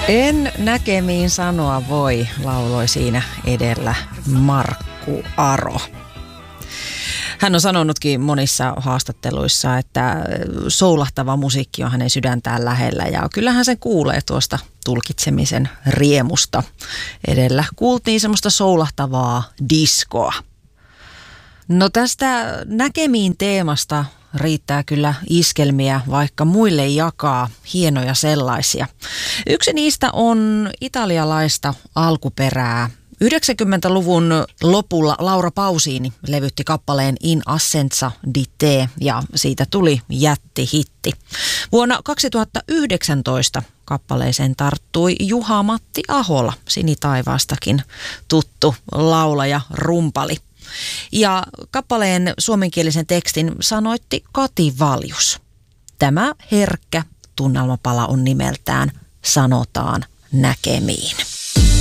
En näkemiin sanoa voi, lauloi siinä edellä Markku Aro. Hän on sanonutkin monissa haastatteluissa, että soulahtava musiikki on hänen sydäntään lähellä ja kyllähän sen kuulee tuosta tulkitsemisen riemusta. Edellä kuultiin semmoista soulahtavaa diskoa. No tästä näkemiin teemasta riittää kyllä iskelmiä, vaikka muille jakaa hienoja sellaisia. Yksi niistä on italialaista alkuperää. 90-luvun lopulla Laura Pausini levytti kappaleen In Assenza di Te ja siitä tuli jättihitti. Vuonna 2019 kappaleeseen tarttui Juha-Matti Ahola, Sinitaivaastakin tuttu laulaja rumpali. Ja kappaleen suomenkielisen tekstin sanoitti Kati Valjus. Tämä herkkä tunnelmapala on nimeltään Sanotaan näkemiin.